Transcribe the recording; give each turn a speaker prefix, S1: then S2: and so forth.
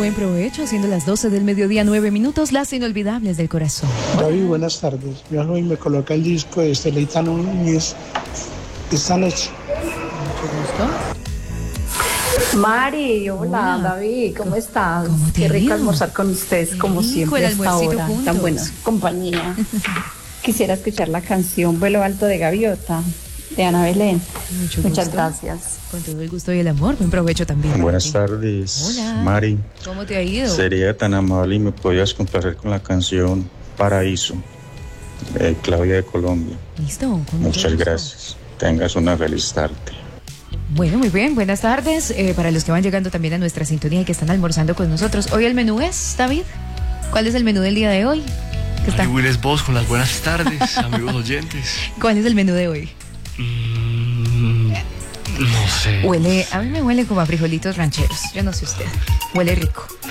S1: Buen provecho, siendo las 12 del mediodía, 9 minutos, las inolvidables del corazón.
S2: David, buenas tardes. Yo hoy me coloca el disco de Leitano Núñez esta noche.
S1: Mucho gusto.
S3: Mari, hola, David, ¿cómo estás?
S1: ¿Cómo te
S3: Qué
S1: ha
S3: rico
S1: ido?
S3: almorzar con ustedes, como
S1: Rico,
S3: siempre,
S1: el
S3: hasta
S1: almuercito
S3: ahora.
S1: juntos.
S3: Tan buena compañía. Quisiera escuchar la canción Vuelo Alto de Gaviota, de Ana Belén.
S1: Muchas
S3: Muchas gracias.
S1: Con todo el gusto y el amor, buen provecho también.
S4: Buenas tardes,
S1: Hola.
S4: Mari.
S1: ¿Cómo te ha ido?
S4: Sería tan amable y me podías complacer con la canción Paraíso de Claudia de Colombia.
S1: Listo. Con mucho
S4: Muchas
S1: gusto.
S4: gracias. Tengas una feliz tarde.
S1: Bueno, muy bien, buenas tardes. Para los que van llegando también a nuestra sintonía y que están almorzando con nosotros. Hoy el menú es, David. ¿Cuál es el menú del día de hoy? ¿Qué está?
S5: Will es vos con las buenas tardes, amigos oyentes.
S1: ¿Cuál es el menú de hoy?
S5: No sé.
S1: Huele, a mí me huele como a frijolitos rancheros. Yo no sé usted. Huele rico.